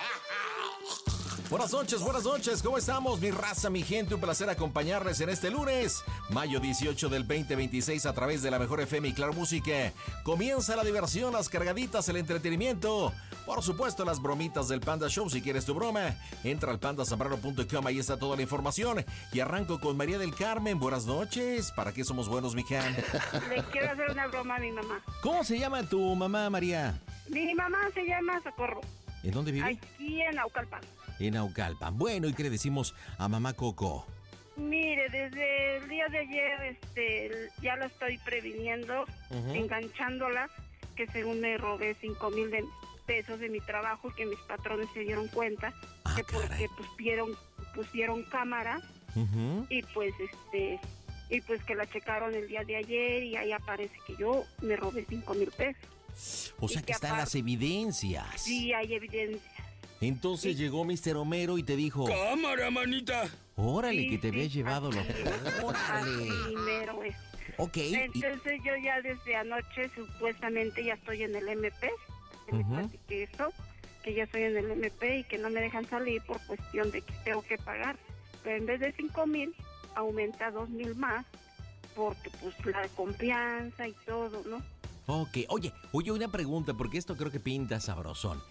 Buenas noches, ¿cómo estamos? Mi raza, mi gente, un placer acompañarles en este lunes, mayo 18 del 2026 a través de la Mejor FM y Claro Música. Comienza la diversión, las cargaditas, el entretenimiento, por supuesto las bromitas del Panda Show. Si quieres tu broma, entra al pandasambrano.com, ahí está toda la información. Y arranco con María del Carmen. Buenas noches, ¿para qué somos buenos, mija? Le quiero hacer una broma a mi mamá. ¿Cómo se llama tu mamá, María? Mi mamá se llama Socorro. ¿En dónde vive? Aquí en Naucalpan. En Naucalpan. Bueno, ¿y qué le decimos a mamá Coco? Mire, desde el día de ayer ya la estoy previniendo, enganchándola, que según me robé 5,000 pesos de mi trabajo y que mis patrones se dieron cuenta, que porque pusieron cámara y pues que la checaron el día de ayer y ahí aparece que yo me robé 5,000 pesos. O sea que están las evidencias. Sí, hay evidencias. Entonces llegó Mr. Homero y te dijo... ¡Cámara, manita! Órale, que te había llevado lo... ¡Órale! Primero es. Ok. Entonces yo ya desde anoche supuestamente ya estoy en el MP. Me platiqué eso, que ya estoy en el MP y que no me dejan salir por cuestión de que tengo que pagar. Pero en vez de 5,000, aumenta 2,000 más, porque pues la confianza y todo, ¿no? Ok, oye, una pregunta, porque esto creo que pinta sabrosón.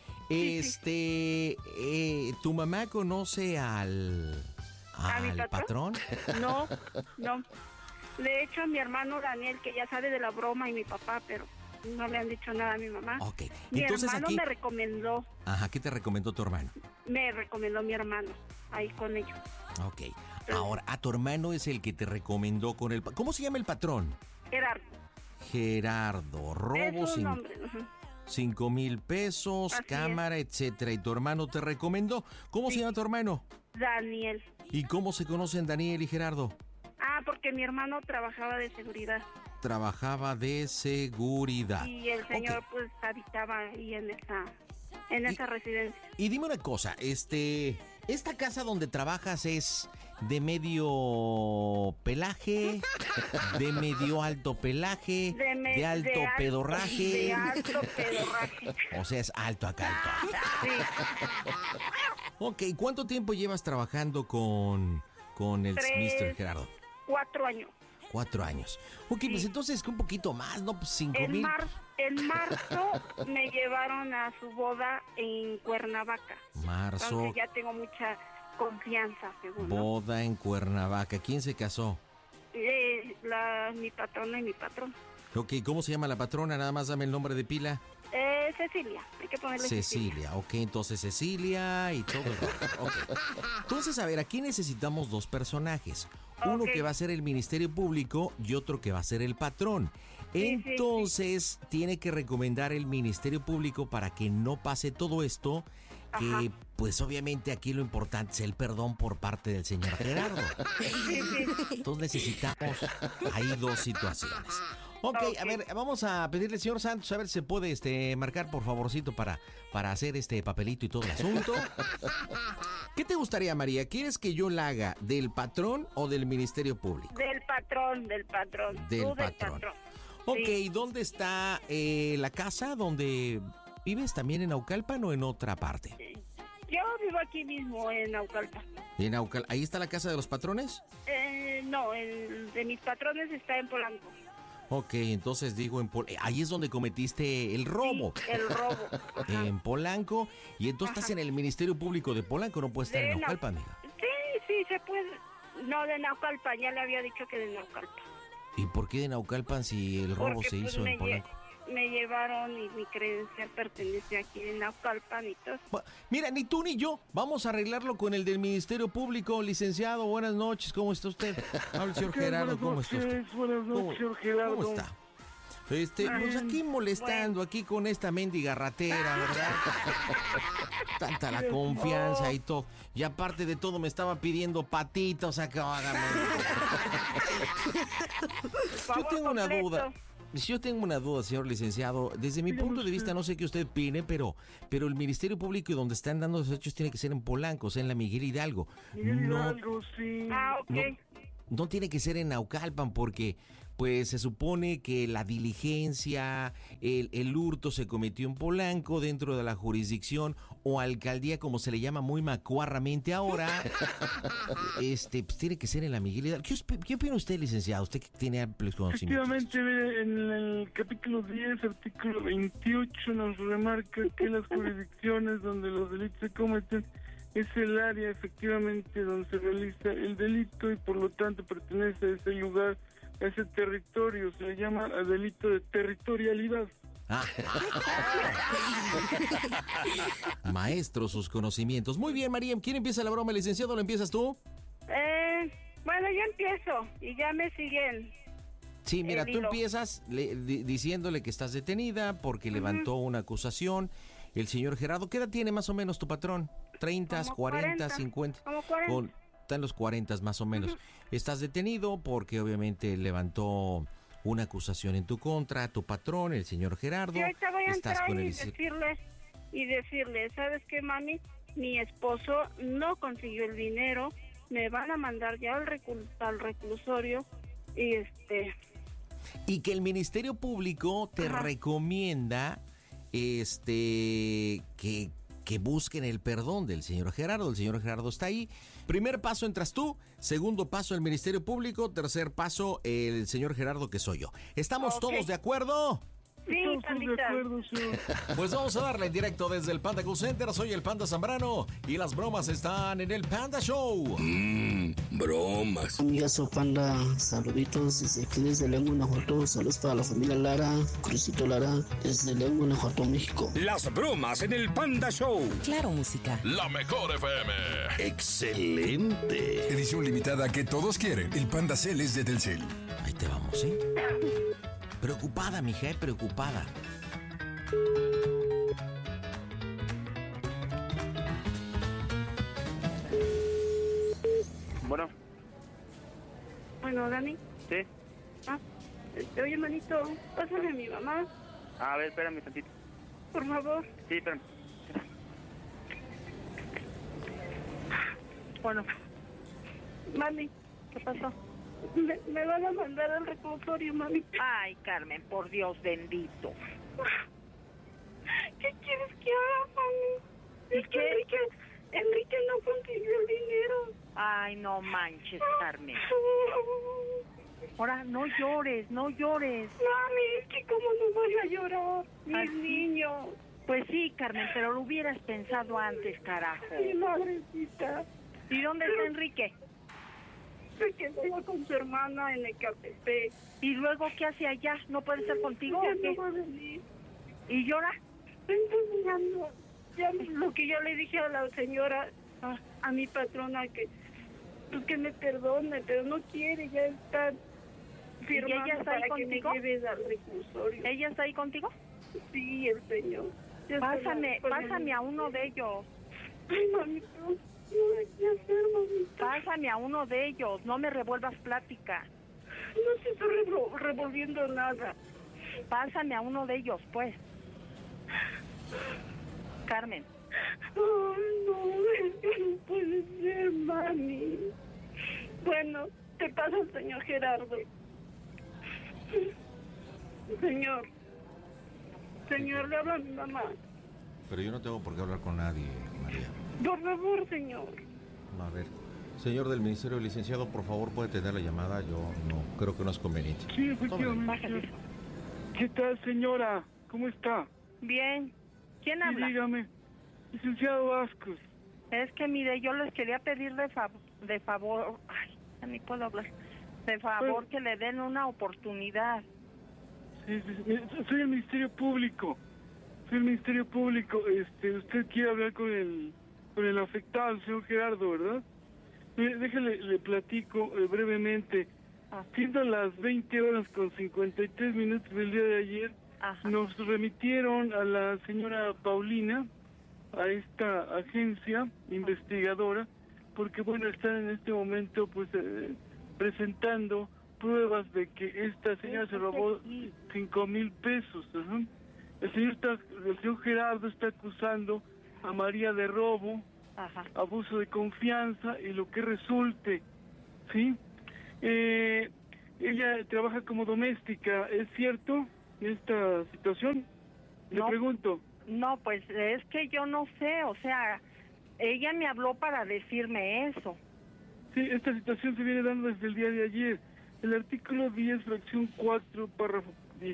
¿Tu mamá conoce al patrón? No. De hecho, mi hermano Daniel, que ya sabe de la broma, y mi papá, pero no le han dicho nada a mi mamá. Ok. Mi Entonces hermano aquí... me recomendó. Ajá, ¿qué te recomendó tu hermano? Me recomendó mi hermano, ahí con ellos. Ok. Ahora, a tu hermano es el que te recomendó con el... ¿Cómo se llama el patrón? Gerardo, robo es un nombre. 5,000 pesos, Así cámara, etcétera. Y tu hermano te recomendó. ¿Cómo se llama tu hermano? Daniel. ¿Y cómo se conocen Daniel y Gerardo? Porque mi hermano trabajaba de seguridad. Trabajaba de seguridad. Y el señor pues habitaba ahí en esa residencia. Y dime una cosa, ¿esta casa donde trabajas es de medio pelaje, de medio alto pelaje, de alto pedorraje? De alto pedorraje. O sea, es alto acá, alto. Sí. Ok, ¿cuánto tiempo llevas trabajando con el Mr. Gerardo? 4 años. 4 años. Ok, pues entonces un poquito más, ¿no? Pues 5,000. En marzo me llevaron a su boda en Cuernavaca. Marzo. Entonces ya tengo mucha confianza, según. Boda en Cuernavaca. ¿Quién se casó? Mi patrona y mi patrón. Ok, ¿cómo se llama la patrona? Nada más dame el nombre de pila. Cecilia, hay que ponerle Cecilia. Ok, entonces Cecilia y todo. Okay. Entonces, a ver, aquí necesitamos 2 personajes. Uno que va a ser el Ministerio Público y otro que va a ser el patrón. Entonces, tiene que recomendar el Ministerio Público para que no pase todo esto. Que, pues, obviamente aquí lo importante es el perdón por parte del señor Gerardo. Entonces, necesitamos ahí 2 situaciones. Ok, a ver, vamos a pedirle al señor Santos a ver si se puede marcar por favorcito para hacer este papelito y todo el asunto. ¿Qué te gustaría, María? ¿Quieres que yo la haga del patrón o del Ministerio Público? Del patrón. Del patrón. Ok, sí. ¿Dónde está la casa donde vives? ¿También en Naucalpan o en otra parte? Yo vivo aquí mismo en Naucalpan. ¿En Naucalpan? ¿Ahí está la casa de los patrones? No, el de mis patrones está en Polanco. Ok, entonces digo, ahí es donde cometiste el robo. Sí, el robo. Ajá. En Polanco. Y entonces estás en el Ministerio Público de Polanco, no puedes estar en Naucalpan, amiga. Sí, se puede. No, de Naucalpan, ya le había dicho que de Naucalpan. ¿Y por qué de Naucalpan si el robo se hizo en Polanco? Me llevaron y mi credencial pertenece aquí en Naucalpan y todo. Mira, ni tú ni yo vamos a arreglarlo con el del Ministerio Público. Licenciado, buenas noches, ¿cómo está usted? Habla, señor Gerardo, ¿cómo está usted? Buenas noches, señor Gerardo. ¿Cómo está? Pues aquí molestando, aquí con esta mendiga ratera, ¿verdad? Tanta la confianza y todo. Y aparte de todo me estaba pidiendo patitas, o sea que hágame. Yo tengo una duda. Yo tengo una duda, señor licenciado. Desde mi punto de vista, no sé qué usted opine, pero el Ministerio Público y donde están dando los hechos tiene que ser en Polanco, o sea, en la Miguel Hidalgo. Miguel Hidalgo, sí. Ok. No tiene que ser en Naucalpan porque pues se supone que la diligencia, el hurto se cometió en Polanco dentro de la jurisdicción o alcaldía, como se le llama muy macuarramente ahora, pues tiene que ser en la Miguel Hidalgo. ¿Qué opina usted, licenciado? Usted que tiene amplios conocimientos. Efectivamente, en el capítulo 10, artículo 28, nos remarca que las jurisdicciones donde los delitos se cometen es el área efectivamente donde se realiza el delito y por lo tanto pertenece a ese lugar, a ese territorio. Se le llama delito de territorialidad. Maestro, sus conocimientos. Muy bien, María. ¿Quién empieza la broma, licenciado? ¿Lo empiezas tú? Bueno, yo empiezo y ya me siguen. Sí, mira, tú empiezas diciéndole que estás detenida porque levantó una acusación. El señor Gerardo, ¿qué edad tiene más o menos tu patrón? ¿30, 40, 50? Como 40. Está en los 40 más o menos. Estás detenido porque obviamente levantó una acusación en tu contra, tu patrón, el señor Gerardo. Sí, ahorita voy a Estás entrar con el... y decirle, ¿sabes qué, mami? Mi esposo no consiguió el dinero, me van a mandar ya al reclusorio y Y que el Ministerio Público te recomienda que busquen el perdón del señor Gerardo. El señor Gerardo está ahí. Primer paso entras tú, segundo paso el Ministerio Público, tercer paso el señor Gerardo, que soy yo. ¿Estamos todos de acuerdo? Sí, Estamos de acuerdo, señor. Pues vamos a darle en directo desde el Panda Cool Center. Soy el Panda Zambrano y las bromas están en el Panda Show. Bromas. Amigazo Panda, saluditos desde aquí desde León, Guanajuato. Saludos para la familia Lara, Crucito Lara, desde León, Guanajuato, México. Las bromas en el Panda Show. Claro, música. La mejor FM. Excelente. Edición limitada que todos quieren. El Panda Cel es de Telcel. Ahí te vamos, ¿eh? Preocupada, mija, preocupada. Bueno, Dani. Sí. Oye, manito, pásame a mi mamá, A ver, espérame tantito. por favor. Sí, espérame. Bueno. Mami, ¿qué pasó? Me van a mandar al reclusorio, mami. Ay, Carmen, por Dios bendito. ¿Qué quieres que haga, mami? Es que Enrique no consiguió el dinero. Ay, no manches, Carmen. Ahora, no llores, no llores. Mami, es que cómo no voy a llorar. Mis Así. niños. Pues sí, Carmen, pero lo hubieras pensado antes, carajo. Mi madrecita. ¿Y dónde está Enrique? Se quedó allá con su hermana en Ecatepec. ¿Y luego qué hace allá? ¿No puede estar contigo Ya o qué? no va a venir. ¿Y llora? Entonces ya lo que yo le dije a la señora, a mi patrona, que pues que me perdone, pero no quiere, ya está firmando ella está ahí para que contigo? me lleves al reclusorio. ¿Ella está ahí contigo? Sí, el señor. Pásame a uno de ellos. Ay, mami, no hay que hacer, mamita. Pásame a uno de ellos, no me revuelvas plática. No te estoy revolviendo nada. Pásame a uno de ellos, pues. Carmen. Ay, no, es que no puede ser, mami. Bueno, te pasa el señor Gerardo. Señor, le habla a mi mamá. Pero yo no tengo por qué hablar con nadie, María. Por favor, señor. A ver, señor del Ministerio, licenciado, por favor, puede tener la llamada. Yo no creo que no es conveniente. Sí, efectivamente. ¿Qué tal, señora? ¿Cómo está? Bien. ¿Quién Sí, habla? dígame. Licenciado Vázquez. Es que mire, yo les quería pedir de favor, ay, ya ni puedo hablar, de favor que le den una oportunidad. Sí, soy el Ministerio Público. Soy el Ministerio Público. Usted quiere hablar con el afectado, el señor Gerardo, ¿verdad? Mire, déjale, le platico brevemente. Siendo las 20 horas con 53 minutos del día de ayer, nos remitieron a la señora Paulina, a esta agencia investigadora, porque bueno, están en este momento pues presentando pruebas de que esta señora se robó 5,000 pesos. El señor Gerardo está acusando a María de robo, abuso de confianza y lo que resulte, ¿sí? ella trabaja como doméstica, ¿es cierto esta situación? Le pregunto. No, pues es que yo no sé, o sea, ella me habló para decirme eso. Sí, esta situación se viene dando desde el día de ayer. El artículo 10, fracción 4, párrafo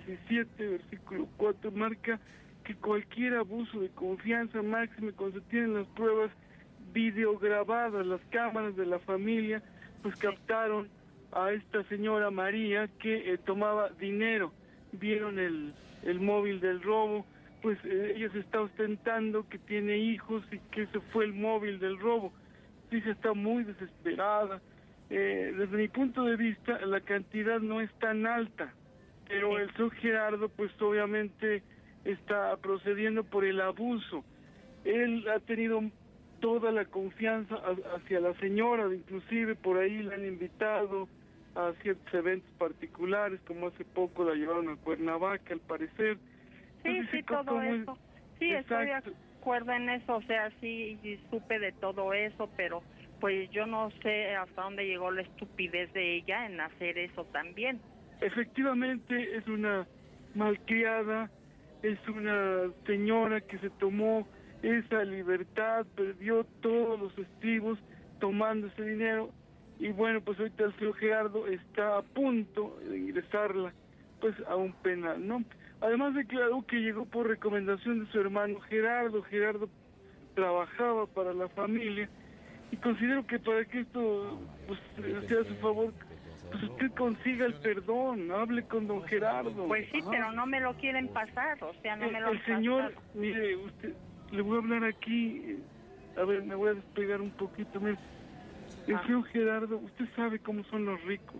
17, versículo 4, marca que cualquier abuso de confianza máxima cuando se tienen las pruebas videograbadas, las cámaras de la familia, pues captaron a esta señora María que tomaba dinero. Vieron el móvil del robo, pues ella se está ostentando que tiene hijos y que ese fue el móvil del robo. Sí, se está muy desesperada. Desde mi punto de vista, la cantidad no es tan alta, pero el señor Gerardo, pues obviamente está procediendo por el abuso. Él ha tenido toda la confianza hacia la señora, inclusive por ahí la han invitado a ciertos eventos particulares, como hace poco la llevaron a Cuernavaca, al parecer. Sí, Entonces, sí, todo eso. Sí, estoy de exacto. acuerdo en eso, o sea, sí, supe de todo eso, pero pues yo no sé hasta dónde llegó la estupidez de ella en hacer eso también. Efectivamente, es una malcriada, es una señora que se tomó esa libertad, perdió todos los estribos tomando ese dinero, y bueno, pues ahorita el señor Gerardo está a punto de ingresarla pues a un penal, ¿no? Además declaró que llegó por recomendación de su hermano Gerardo. Gerardo trabajaba para la familia, y considero que para que esto pues sea a su favor, pues usted consiga el perdón, hable con don Gerardo. Pues sí, pero no me lo quieren pasar, o sea, no me lo han El señor, pasado. mire, usted, le voy a hablar aquí, a ver, me voy a despegar un poquito, mire. El señor Gerardo, usted sabe cómo son los ricos.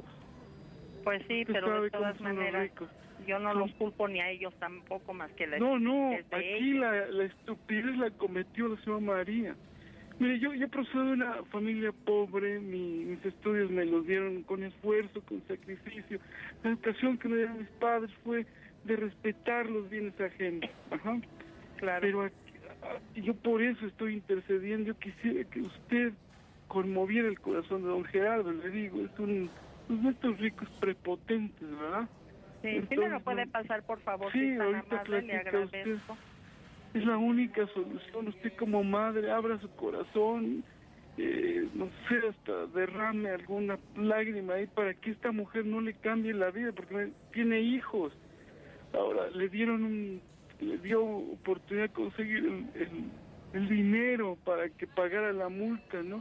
Pues sí, Usted pero sabe de todas cómo son los maneras, ricos. yo no los culpo ni a ellos tampoco, más que la No, estupidez de aquí ellos. la estupidez la cometió la señora María. Mire, yo procedo de una familia pobre, mis estudios me los dieron con esfuerzo, con sacrificio. La educación que me dieron mis padres fue de respetar los bienes ajenos. Ajá. Claro. Pero yo por eso estoy intercediendo. Yo quisiera que usted conmoviera el corazón de don Gerardo, le digo, es un de estos ricos prepotentes, ¿verdad? Sí, Entonces, sí me lo puede pasar, por favor, sí, si es tan ahorita amable, le platica usted. agradezco. Es la única solución. Usted como madre abra su corazón, no sé, hasta derrame alguna lágrima ahí para que esta mujer no le cambie la vida, porque tiene hijos. Ahora le dio oportunidad de conseguir el dinero para que pagara la multa, ¿no?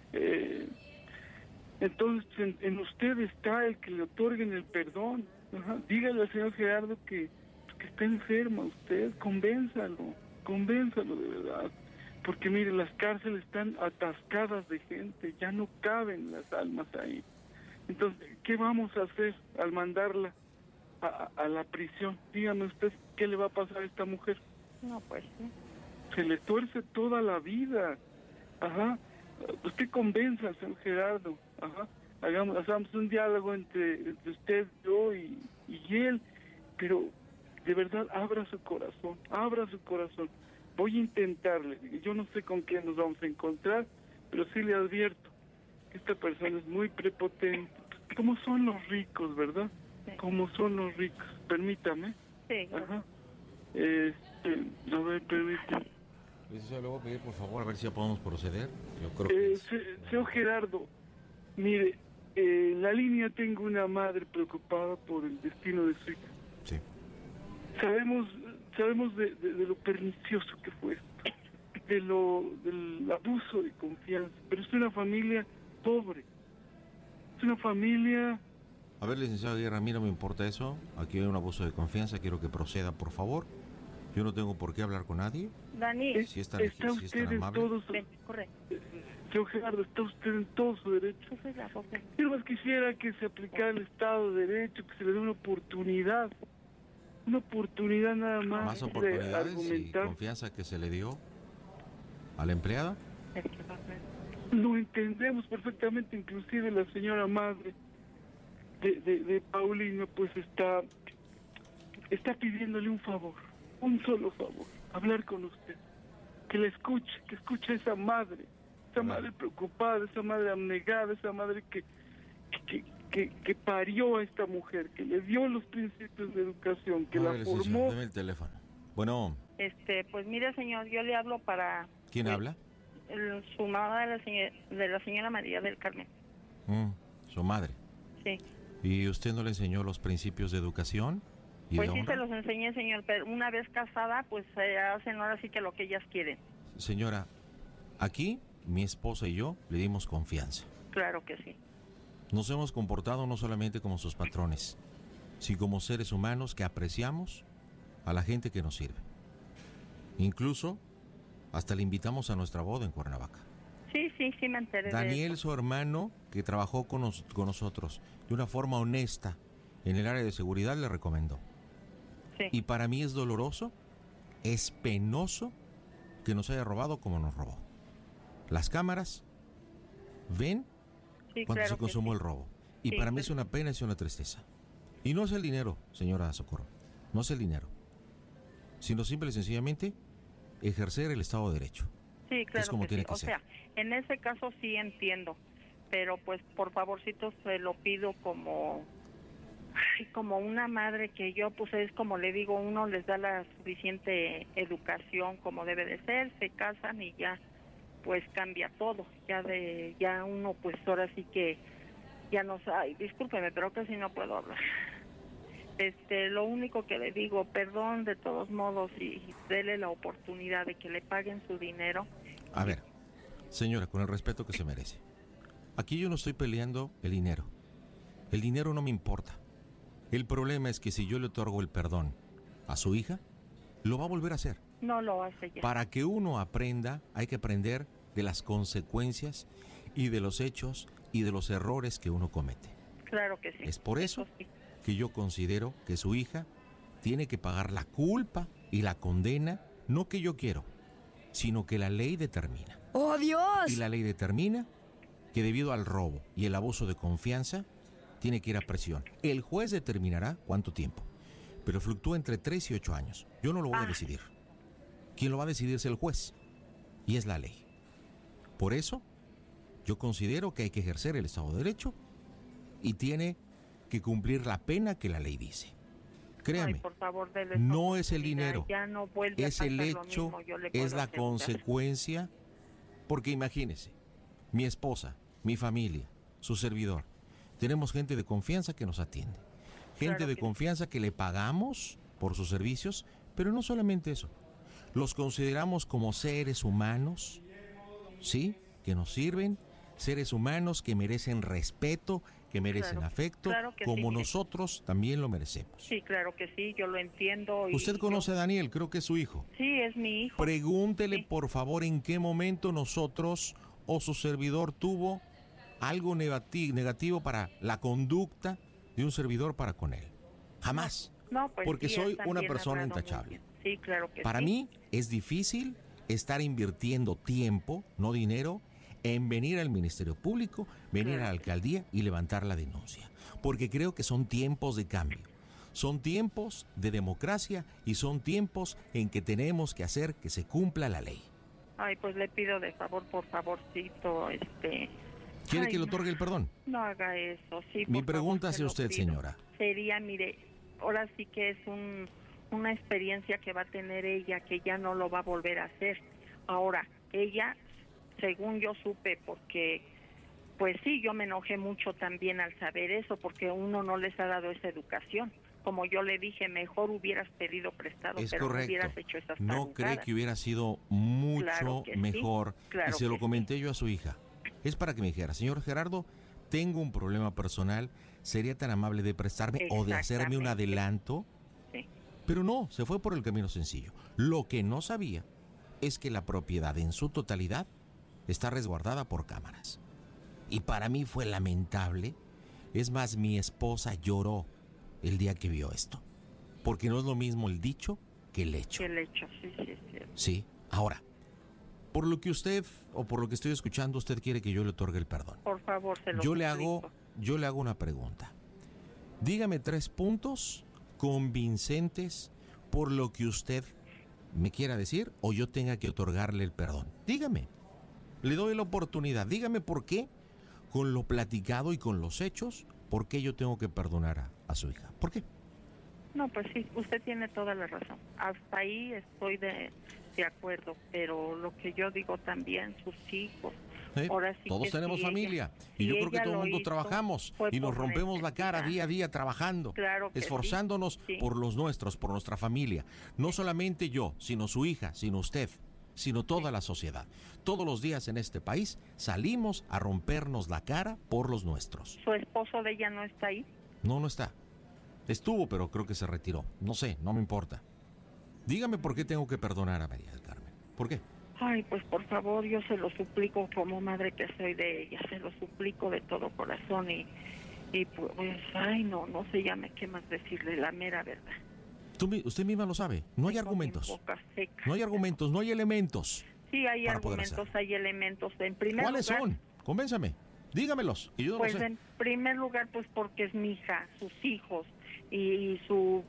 Entonces en usted está el que le otorguen el perdón. Ajá. Dígale al señor Gerardo que está enferma usted, convénzalo de verdad, porque mire, las cárceles están atascadas de gente, ya no caben las almas ahí. Entonces, ¿qué vamos a hacer al mandarla a la prisión? Dígame usted, ¿qué le va a pasar a esta mujer? No, pues sí. Se le tuerce toda la vida. Ajá. Usted convenza al señor Gerardo. Ajá. Hagamos un diálogo entre usted, yo y él, pero de verdad abra su corazón. Voy a intentarle. Yo no sé con quién nos vamos a encontrar, pero sí le advierto que esta persona es muy prepotente. ¿Cómo son los ricos, verdad? Sí. ¿Cómo son los ricos? Permítame. Sí. Ajá. A ver, permítame. Le voy a pedir, por favor, a ver si ya podemos proceder. Yo creo que Señor Gerardo, mire, en la línea tengo una madre preocupada por el destino de su hija. sí. Sabemos de lo pernicioso que fue esto, del abuso de confianza, pero es una familia pobre, es una familia... A ver, licenciado Guerra, a mí no me importa eso. Aquí hay un abuso de confianza, quiero que proceda, por favor. Yo no tengo por qué hablar con nadie. Dani, Si es tan, está si es usted tan en amable. todo su... ven, corre. Señor Gerardo, está usted en todo su derecho. Sube la boca. Yo más quisiera que se aplicara el Estado de Derecho, que se le dé una oportunidad nada más, Más de oportunidades y argumentar. confianza que se le dio a la empleada. Es que va a ver. Lo entendemos perfectamente, inclusive la señora madre de Paulino pues está pidiéndole un favor, un solo favor, hablar con usted, que escuche a esa madre preocupada, esa madre abnegada, esa madre que que parió a esta mujer, que le dio los principios de educación, que la Licenciado, formó. deme el teléfono. Bueno, Pues mire, señor, yo le hablo para... ¿quién habla? Su mamá de la señora María del Carmen. Su madre. Sí. ¿Y usted no le enseñó los principios de educación y Pues de sí honra? se los enseñé, señor, pero una vez casada, pues hacen ahora sí que lo que ellas quieren. Señora, aquí mi esposa y yo le dimos confianza. Claro que sí. Nos hemos comportado no solamente como sus patrones, sino como seres humanos que apreciamos a la gente que nos sirve. Incluso hasta le invitamos a nuestra boda en Cuernavaca. Sí, me enteré de Daniel, eso. su hermano, que trabajó con nosotros de una forma honesta en el área de seguridad, le recomendó. Sí. Y para mí es doloroso, es penoso que nos haya robado como nos robó. Las cámaras ven Sí, cuando claro se que consumó sí. el robo. Y Sí, para mí pero- es una pena, es una tristeza. Y no es el dinero, señora Socorro, no es el dinero, sino simple y sencillamente ejercer el Estado de Derecho. Sí, claro como que tiene sí. que O ser. sea, en ese caso sí entiendo, pero pues por favorcito se lo pido como una madre que yo, pues es como le digo, uno les da la suficiente educación como debe de ser, se casan y ya pues cambia todo, ya uno pues ahora sí que ya no sabe, discúlpeme, pero casi no puedo hablar. Lo único que le digo, perdón de todos modos y dele la oportunidad de que le paguen su dinero. A ver, señora, con el respeto que se merece. Aquí yo no estoy peleando el dinero. El dinero no me importa. El problema es que si yo le otorgo el perdón a su hija, lo va a volver a hacer. No lo hace ya. Para que uno aprenda, hay que aprender de las consecuencias y de los hechos y de los errores que uno comete. Claro que sí. Es por eso sí. que yo considero que su hija tiene que pagar la culpa y la condena, no que yo quiero, sino que la ley determina. ¡Oh, Dios! Y la ley determina que debido al robo y el abuso de confianza, tiene que ir a prisión. El juez determinará cuánto tiempo, pero fluctúa entre 3 y 8 años. Yo no lo voy a decidir. Quien lo va a decidir es el juez, y es la ley. Por eso, yo considero que hay que ejercer el Estado de Derecho y tiene que cumplir la pena que la ley dice. Créame, Ay, por favor, dele no esa es el oportunidad, dinero, ya no vuelve a es el pasar lo hecho, mismo, yo le es puedo la asegurar. consecuencia, porque imagínese, mi esposa, mi familia, su servidor, tenemos gente de confianza que nos atiende, gente Claro de que confianza que le pagamos por sus servicios, pero no solamente eso, los consideramos como seres humanos, ¿sí? Que nos sirven, seres humanos que merecen respeto, que merecen Claro, afecto, claro que sí, como mire. nosotros también lo merecemos. Sí, claro que sí, yo lo entiendo. y Usted conoce a Daniel, creo que es su hijo. Sí, es mi hijo. Pregúntele, Sí. por favor, en qué momento nosotros o su servidor tuvo algo negativo para la conducta de un servidor para con él. Jamás. No, pues porque sí, soy él una también persona ha hablado muy intachable. bien. Sí, claro que Para sí. mí es difícil estar invirtiendo tiempo, no dinero, en venir al Ministerio Público, venir a la alcaldía y levantar la denuncia. Porque creo que son tiempos de cambio. Son tiempos de democracia y son tiempos en que tenemos que hacer que se cumpla la ley. Ay, pues le pido de favor, por favorcito, ¿Quiere Ay, que le no. otorgue el perdón? No haga eso, sí. Mi por pregunta favor, hacia se lo usted, pido. señora. Sería, mire, ahora sí que es una experiencia que va a tener ella, que ya no lo va a volver a hacer. Ahora, ella, según yo supe, porque, pues sí, yo me enojé mucho también al saber eso, porque uno no les ha dado esa educación. Como yo le dije, mejor hubieras pedido prestado, Es pero no correcto. hubieras hecho esas ¿No cree tarugadas. que hubiera sido mucho Claro que sí, mejor? claro Y se lo que comenté yo a su hija. Es para que me dijera, señor Gerardo, tengo un problema personal, ¿sería tan amable de prestarme o de hacerme un Exactamente. adelanto? Sí. Pero no, se fue por el camino sencillo. Lo que no sabía es que la propiedad en su totalidad está resguardada por cámaras. Y para mí fue lamentable. Es más, mi esposa lloró el día que vio esto. Porque no es lo mismo el dicho que el hecho. Que el hecho, sí, sí, sí. Sí, ahora, por lo que usted, o por lo que estoy escuchando, usted quiere que yo le otorgue el perdón. Por favor, se lo Yo le suplico. hago una pregunta. Dígame 3 puntos convincentes por lo que usted me quiera decir o yo tenga que otorgarle el perdón. Dígame. Le doy la oportunidad. Dígame por qué, con lo platicado y con los hechos, ¿por qué yo tengo que perdonar a su hija? ¿Por qué? No, pues sí, usted tiene toda la razón. Hasta ahí estoy de acuerdo, pero lo que yo digo también, sus hijos. ¿Sí? Ahora sí Todos que tenemos si familia si y yo creo que ella todo el lo mundo hizo, trabajamos fue y nos por rompemos la cara necesidad. día a día trabajando, Claro que esforzándonos sí. por los nuestros, por nuestra familia. No solamente yo, sino su hija, sino usted, sino toda la sociedad. Todos los días en este país salimos a rompernos la cara por los nuestros. ¿Su esposo de ella no está ahí? No está. Estuvo, pero creo que se retiró. No sé, no me importa. Dígame por qué tengo que perdonar a María del Carmen. ¿Por qué? Ay, pues por favor, yo se lo suplico como madre que soy de ella, se lo suplico de todo corazón y pues, ay, no sé ya qué más decirle, la mera verdad. Usted misma lo sabe, no hay Tengo argumentos. mi boca seca. No hay argumentos, no hay elementos. Sí, hay para poder argumentos, hacerlo. hay elementos. En primer ¿Cuáles lugar, son? Convénzame, dígamelos, que yo no pues lo sé. en primer lugar, pues porque es mi hija, sus hijos y su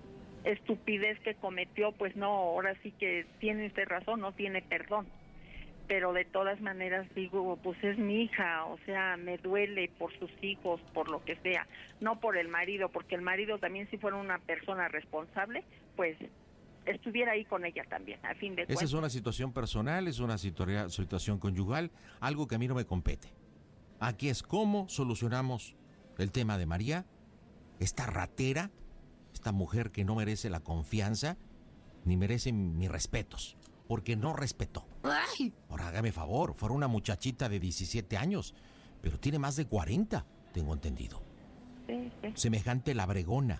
estupidez que cometió, pues no, ahora sí que tiene usted razón, no tiene perdón. Pero de todas maneras digo, pues es mi hija, o sea, me duele por sus hijos, por lo que sea, no por el marido, porque el marido también si fuera una persona responsable, pues estuviera ahí con ella también, a fin de cuentas. Esa es una situación personal, es una situación conyugal, algo que a mí no me compete. Aquí es cómo solucionamos el tema de María, esta ratera, esta mujer que no merece la confianza, ni merece mis respetos, porque no respetó. ¡Ay! Ahora hágame favor, fuera una muchachita de 17 años, pero tiene más de 40, tengo entendido. Sí. Semejante labregona.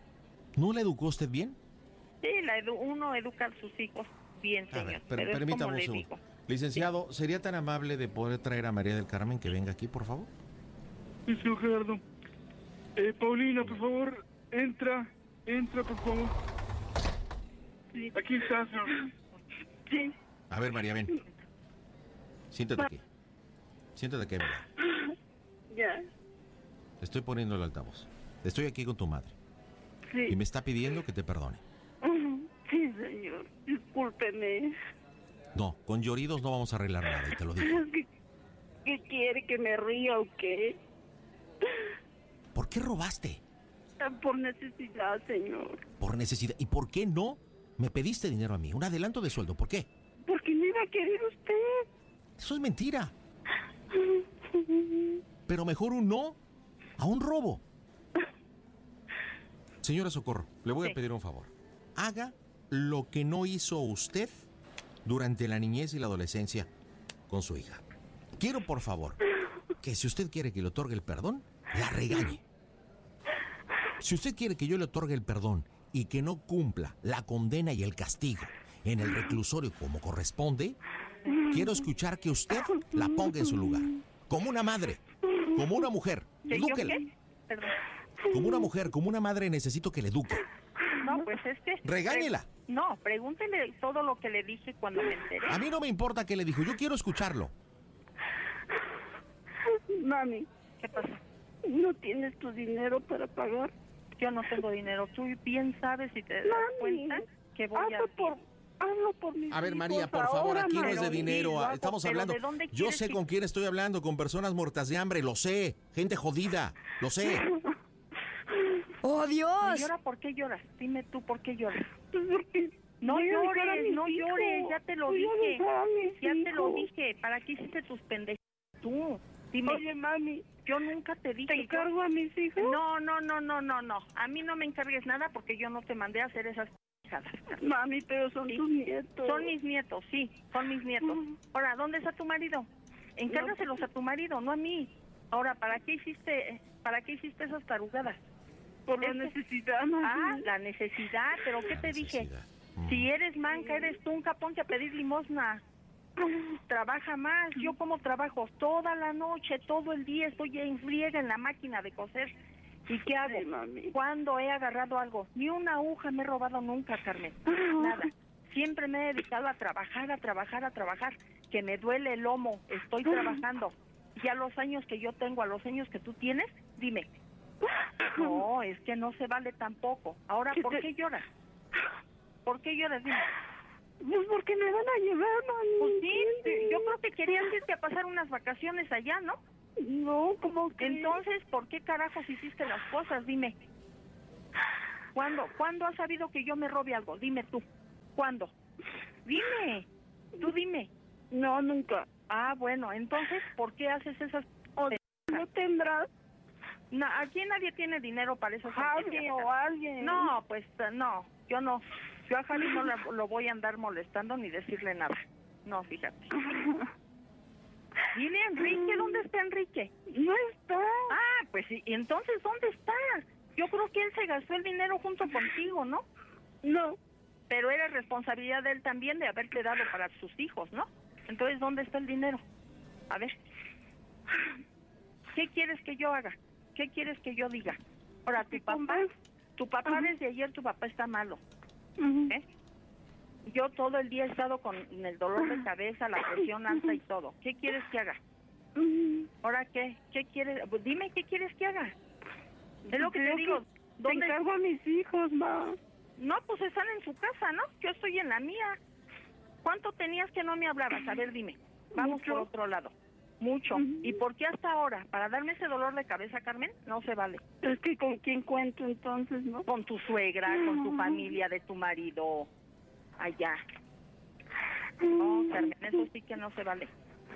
¿No la educó usted bien? Sí, uno educa a sus hijos bien, A señor. ver, pero es permítame como un le segundo. digo. Licenciado, ¿sería tan amable de poder traer a María del Carmen que venga aquí, por favor? Sí, señor Gerardo. Paulina, por favor, entra, por favor. Sí. Aquí está, señor. Sí. A ver, María, ven. Siéntate aquí. Siéntate aquí, María. Ya. Estoy poniendo el altavoz. Estoy aquí con tu madre. Sí. Y me está pidiendo que te perdone. Sí, señor. Discúlpeme. No, con lloridos no vamos a arreglar nada, y te lo digo. ¿Qué quiere? ¿Que me ría o qué? ¿Por qué robaste? Por necesidad, señor. Por necesidad. ¿Y por qué no me pediste dinero a mí? Un adelanto de sueldo. ¿Por qué? Porque me iba a querer usted. Eso es mentira. Pero mejor un no a un robo. Señora Socorro, le voy a pedir un favor. Haga lo que no hizo usted durante la niñez y la adolescencia con su hija. Quiero, por favor, que si usted quiere que le otorgue el perdón, la regañe. Si usted quiere que yo le otorgue el perdón y que no cumpla la condena y el castigo en el reclusorio como corresponde, quiero escuchar que usted la ponga en su lugar. Como una madre, como una mujer. Edúquela. Perdón. Como una mujer, como una madre necesito que le eduque. No, pues es que... Regáñela. No, pregúntele todo lo que le dije cuando me enteré. A mí no me importa qué le dijo, yo quiero escucharlo. Mami, ¿Qué pasa? ¿no tienes tu dinero para pagar? Yo no tengo dinero. Tú bien sabes y te das Mami, cuenta que voy a... hazlo por mis A ver, hijos María, por favor, ahora, aquí no es de mami. dinero. lo hago, Estamos pero hablando. ¿de dónde Yo quieres sé que- con quién estoy hablando, con personas muertas de hambre, lo sé. Gente jodida, lo sé. ¡Oh, ¿Y Dios! ahora por qué lloras? Dime tú por qué lloras. Pues porque No voy a dejar a llores, mis no hijos. llores, ya te lo Voy a dije. dejar a mis Ya te lo hijos. dije. ¿Para qué hiciste tus pendejas tú? Dime, Oye, mami, yo nunca te dije... ¿te encargo a mis hijos? No. A mí no me encargues nada porque yo no te mandé a hacer esas pendejadas. Mami, pero son Sí. tus nietos. Son mis nietos, sí, son mis nietos. Ahora, ¿dónde está tu marido? Encárgaselos a tu marido, no a mí. Ahora, ¿para qué hiciste esas tarugadas? Por la Es que- necesidad, mami. Ah, la necesidad, pero ¿qué La te dije? necesidad. Si eres manca, eres tunca, ponte a pedir limosna. Trabaja más. Yo como trabajo toda la noche, todo el día, estoy en friega en la máquina de coser. ¿Y qué hago? Ay, mami. ¿Cuándo he agarrado algo? Ni una aguja me he robado nunca, Carmen. Nada. Siempre me he dedicado a trabajar, que me duele el lomo, estoy trabajando. Y a los años que yo tengo, a los años que tú tienes, dime. No, es que no se vale tampoco. Ahora, ¿Qué ¿por te- qué lloras? ¿Por qué lloras? Dime. Pues porque me van a llevar, mami. Pues sí, ¿entiendes? yo creo que querías irte a pasar unas vacaciones allá, ¿no? No, ¿cómo que? Entonces, ¿por qué carajos hiciste las cosas? Dime. ¿Cuándo has sabido que yo me robe algo? Dime tú. ¿Cuándo? Dime. Tú dime. No, nunca. Ah, bueno, entonces, ¿por qué haces esas cosas? ¿No tendrás? Aquí nadie tiene dinero para esas Javi o alguien. No, pues no, yo no. Yo a Javi no lo voy a andar molestando ni decirle nada. No, fíjate. Dile a Enrique, ¿dónde está Enrique? No está. Ah, pues sí, ¿y entonces dónde está? Yo creo que él se gastó el dinero junto contigo, ¿no? No. Pero era responsabilidad de él también de haberte dado para sus hijos, ¿no? Entonces, ¿dónde está el dinero? A ver. ¿Qué quieres que yo haga? ¿Qué quieres que yo diga? Ahora, tu papá desde ayer, tu papá está malo. ¿Eh? Yo todo el día he estado con el dolor de cabeza, la presión alta y todo. ¿Qué quieres que haga? ¿Ahora qué? ¿Qué quieres? Dime, ¿qué quieres que haga? Es lo que te digo. ¿Dónde encargo a mis hijos, ma? No, pues están en su casa, ¿no? Yo estoy en la mía. ¿Cuánto tenías que no me hablabas? A ver, dime. Vamos por otro lado. Mucho. ¿Y por qué hasta ahora? ¿Para darme ese dolor de cabeza, Carmen? No se vale. Es que ¿con quién cuento entonces, no? Con tu suegra, con tu familia, de tu marido, allá. No, Carmen, eso sí que no se vale.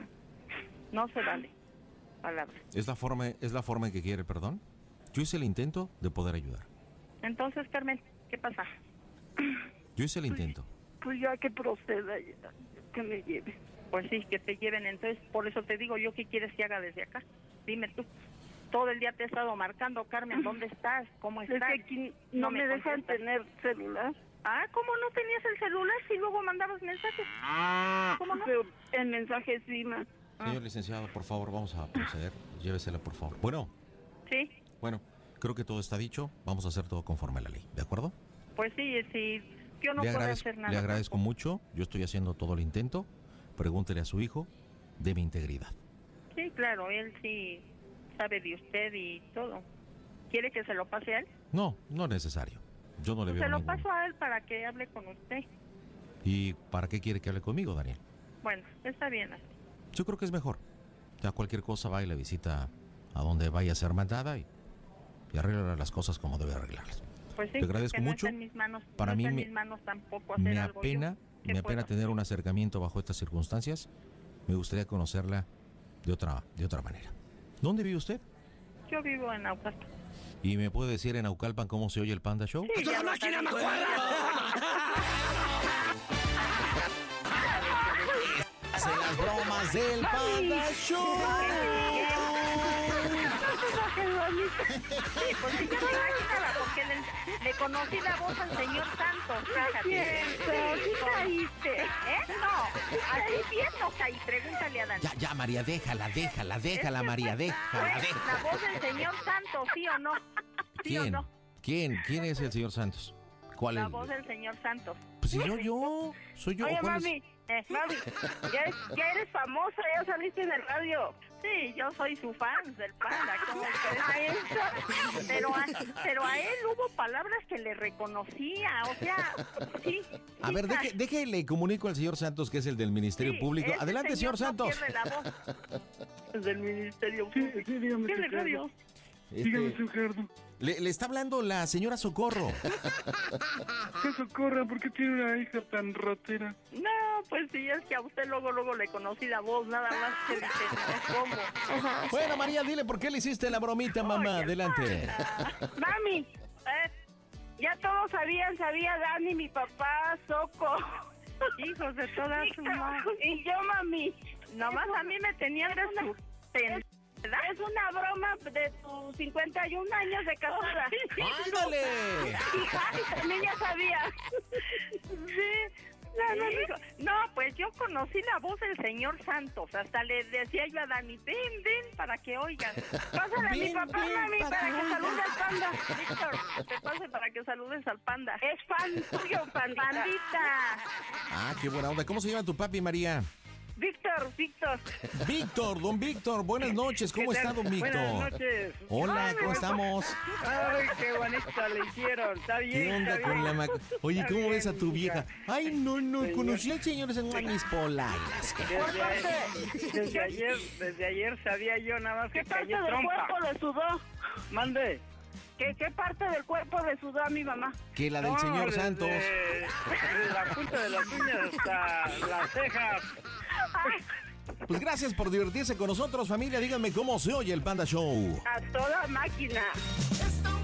No se vale. Palabra. ¿Es la forma en que quiere el perdón? Yo hice el intento de poder ayudar. Entonces, Carmen, ¿qué pasa? Yo hice el intento. Pues ya que proceda, ya, que me lleve. Pues sí, que te lleven. Entonces, por eso te digo yo, ¿qué quieres que haga desde acá? Dime tú. Todo el día te he estado marcando, Carmen, ¿dónde estás? ¿Cómo estás? Es que aquí no me dejan tener celular. Ah, ¿cómo no tenías el celular si luego mandabas mensajes? ¿Cómo no? Pero el mensaje sí, ma. Señor licenciado, por favor, vamos a proceder. Llévesela, por favor. Bueno. Sí. Bueno, creo que todo está dicho. Vamos a hacer todo conforme a la ley, ¿de acuerdo? Pues sí, yo no puedo hacer nada. Le agradezco mucho. Yo estoy haciendo todo el intento. Pregúntele a su hijo de mi integridad. Sí, claro, él sí sabe de usted y todo. ¿Quiere que se lo pase a él? No, no es necesario. Yo no le veo Se lo ningún... paso a él para que hable con usted. ¿Y para qué quiere que hable conmigo, Daniel? Bueno, está bien así. Yo creo que es mejor. Ya cualquier cosa va y le visita a donde vaya a ser mandada y arregla las cosas como debe arreglarlas. Pues sí, te agradezco no mucho. Está en mis manos, para no mí está en mis manos tampoco hacer me algo apena, yo. me apena tener un acercamiento bajo estas circunstancias. Me gustaría conocerla de otra manera. ¿Dónde vive usted? Yo vivo en Naucalpan. ¿Y me puede decir en Naucalpan cómo se oye el Panda Show? Sí, ya lo sabía. Hace las bromas del Panda Show. Sí, pues sí, ya me imaginaba, porque le conocí la voz al señor Santos. Fíjate. Sí caíste. No, así bien no caí. Pregúntale a Dani. Ya, María, déjala, María, déjala. La voz del señor Santos, ¿sí o no? ¿Sí ¿Quién? o no? ¿Quién es el señor Santos? ¿Cuál La es? voz del señor Santos. Pues si soy yo. Oye, ¿Cuál es? mami, ya eres famosa, ya saliste en el radio. Sí, yo soy su fan del Panda. ¿Cómo crees? Pero a él hubo palabras que le reconocía, o sea, sí. A ver, déjele comunico al señor Santos, que es el del Ministerio Público. Adelante, señor Santos. No pierde la voz. Es del Ministerio Público. Sí, dígame, ¿Qué le radio? Dígame, Gerardo. Le está hablando la señora Socorro. ¿Qué Socorro? ¿Por qué tiene una hija tan ratera? No, pues sí, es que a usted luego le conocí la voz, nada más que dice, no, ¿cómo? Bueno, María, dile por qué le hiciste la bromita, mamá. Adelante. Mami, ya todos sabía Dani, mi papá, Soco. Hijos de todas sus madres. Y yo, mami. Nomás a mí me tenían de su Es una broma de tus 51 años de casada. ¡Ándale! Y Javi también ya sabía. Sí. No, pues yo conocí la voz del señor Santos. Hasta le decía yo a Dani, ven, para que oigan. Pásale a mi papá, mami, para que salude al Panda. Víctor, te pase para que saludes al Panda. Es fan tuyo, Pandita. Pandita. Ah, qué buena onda. ¿Cómo se llama tu papi, María? Víctor, don Víctor, buenas noches. ¿Cómo está, don Víctor? Buenas noches. Hola, ¿cómo estamos? Ay, qué bonita le hicieron. Está bien. ¿Qué onda está con bien. la Oye, Está ¿cómo bien, ves a tu vieja? Ay, no, Señor. conocí al señor en mis polainas. Desde ayer sabía yo nada más que ¿Qué parte cayó del trompa. cuerpo le sudó? Mande. ¿Qué parte del cuerpo le sudó a mi mamá? Que la del No, señor desde- Santos. Desde la punta de las uñas hasta las cejas. Pues gracias por divertirse con nosotros, familia. Díganme cómo se oye el Panda Show. A toda máquina.